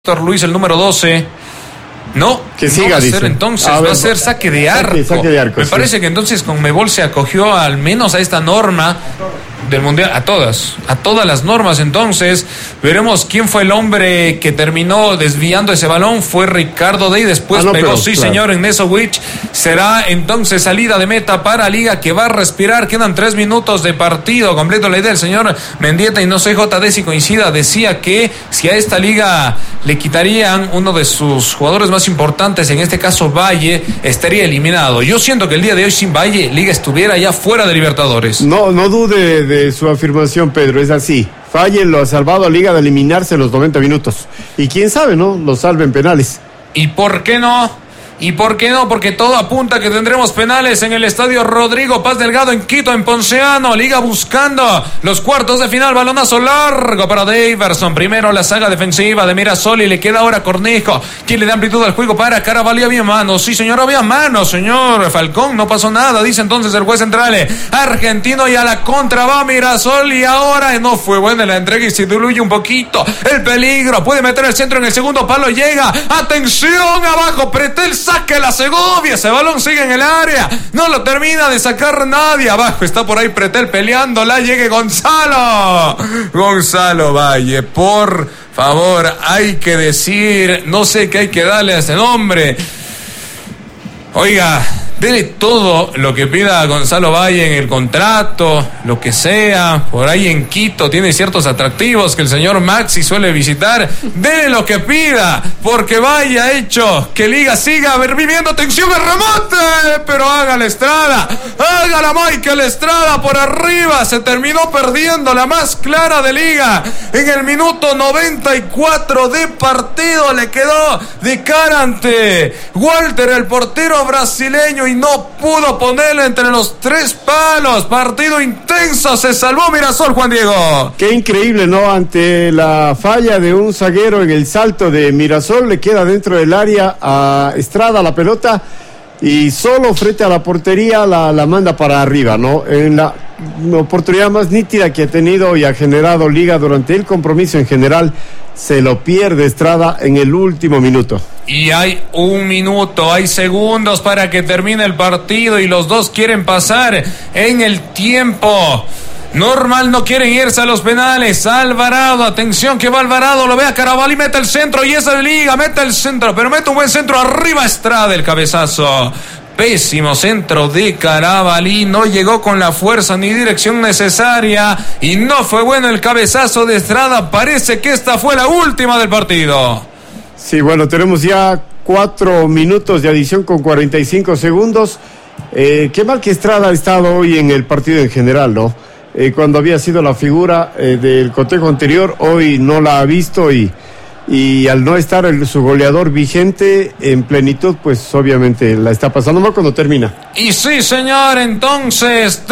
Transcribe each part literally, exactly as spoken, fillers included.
Víctor Luis, el número doce. No, que no siga, va a dice. ser entonces, a va ver, a ser saque de arco. Saque, saque de arco Me sí. parece que entonces Conmebol se acogió al menos a esta norma del Mundial, a todas, a todas las normas. Entonces, veremos quién fue el hombre que terminó desviando ese balón. Fue Ricardo Dey, después ah, no, pegó, pero, sí claro. señor, en Nesovic. Será entonces salida de meta para Liga, que va a respirar. Quedan tres minutos de partido completo. La idea del señor Mendieta, y no sé J D si coincida, decía que si a esta Liga le quitarían uno de sus jugadores más importantes, en este caso Valle, estaría eliminado. Yo siento que el día de hoy sin Valle, Liga estuviera ya fuera de Libertadores. No, no dude de su afirmación, Pedro, es así. Valle lo ha salvado a Liga de eliminarse en los noventa minutos. Y quién sabe, ¿no? Lo salve en penales. ¿Y por qué no? ¿Y por qué no? Porque todo apunta que tendremos penales en el estadio Rodrigo Paz Delgado en Quito, en Ponceano. Liga buscando los cuartos de final. Balonazo largo para Daverson. Primero la saga defensiva de Mirasol y le queda ahora Cornejo, quien le da amplitud al juego para Carabalí. Había manos, sí señor, había manos, señor Falcón. No pasó nada, dice entonces el juez central argentino, y a la contra va Mirasol, y ahora no fue buena la entrega y se diluye un poquito el peligro. Puede meter el centro en el segundo palo, llega. Atención abajo, Pretel saque la Segovia, ese balón sigue en el área, no lo termina de sacar nadie. Abajo está por ahí Pretel peleándola, llegue Gonzalo Gonzalo Valle, por favor, hay que decir, no sé qué hay que darle a ese nombre. Oiga, dele todo lo que pida Gonzalo Valle en el contrato, lo que sea. Por ahí en Quito tiene ciertos atractivos que el señor Maxi suele visitar. Dele lo que pida, porque Valle ha hecho que Liga siga viviendo. Atención al remate, pero haga la Estrada, haga la Michael Estrada por arriba. Se terminó perdiendo la más clara de Liga en el minuto noventa y cuatro de partido. Le quedó de cara ante Walter, el portero brasileño, y no pudo ponerle entre los tres palos. Partido intenso, se salvó Mirasol, Juan Diego. Qué increíble, ¿no? Ante la falla de un zaguero en el salto de Mirasol, le queda dentro del área a Estrada la pelota, y solo frente a la portería la, la manda para arriba, ¿no? En la oportunidad más nítida que ha tenido y ha generado Liga durante el compromiso en general, se lo pierde Estrada en el último minuto. Y hay un minuto, hay segundos para que termine el partido, y los dos quieren pasar en el tiempo normal, no quieren irse a los penales. Alvarado, atención que va Alvarado, lo ve a Carabalí, mete el centro, y esa es Liga, mete el centro, pero mete un buen centro arriba Estrada, el cabezazo. Pésimo centro de Carabalí, no llegó con la fuerza ni dirección necesaria, y no fue bueno el cabezazo de Estrada. Parece que esta fue la última del partido. Sí, bueno, tenemos ya cuatro minutos de adición con cuarenta y cinco segundos. Eh, qué mal que Estrada ha estado hoy en el partido en general, ¿no? Eh, cuando había sido la figura eh, del cotejo anterior, hoy no la ha visto, y y al no estar el, su goleador vigente en plenitud, pues obviamente la está pasando mal cuando termina. Y sí, señor, entonces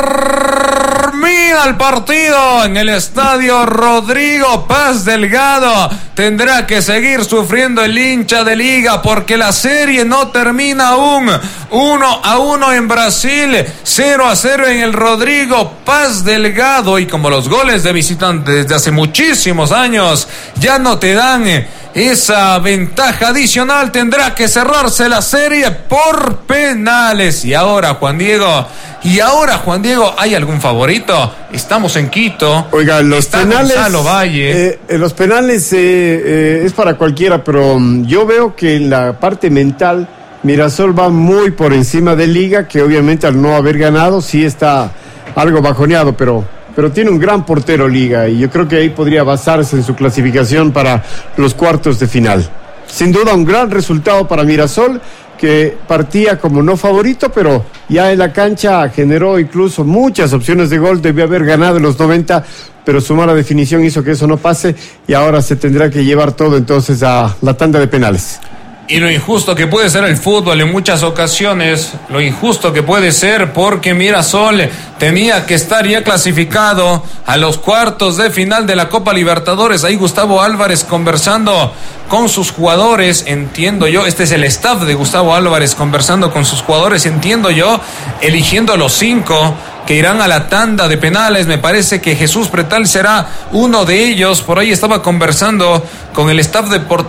termina el partido en el estadio Rodrigo Paz Delgado. Tendrá que seguir sufriendo el hincha de Liga, porque la serie no termina aún. uno a uno en Brasil, cero a cero en el Rodrigo Paz Delgado, y como los goles de visitantes desde hace muchísimos años ya no te dan esa ventaja adicional, tendrá que cerrarse la serie por penales. Y ahora, Juan Diego, y ahora, Juan Diego, ¿hay algún favorito? Estamos en Quito. Oiga, los está penales, Gonzalo Valle. Eh, los penales eh, eh, es para cualquiera, pero um, yo veo que en la parte mental Mirasol va muy por encima de Liga, que obviamente al no haber ganado sí está algo bajoneado, pero pero tiene un gran portero Liga, y yo creo que ahí podría basarse en su clasificación para los cuartos de final. Sin duda un gran resultado para Mirasol, que partía como no favorito, pero ya en la cancha generó incluso muchas opciones de gol. Debió haber ganado en los noventa, pero su mala definición hizo que eso no pase, y ahora se tendrá que llevar todo entonces a la tanda de penales. Y lo injusto que puede ser el fútbol en muchas ocasiones, lo injusto que puede ser, porque Mirasol tenía que estar ya clasificado a los cuartos de final de la Copa Libertadores. Ahí Gustavo Álvarez conversando con sus jugadores, entiendo yo, este es el staff de Gustavo Álvarez conversando con sus jugadores, entiendo yo, eligiendo a los cinco que irán a la tanda de penales. Me parece que Jesús Pretal será uno de ellos. Por ahí estaba conversando con el staff deportivo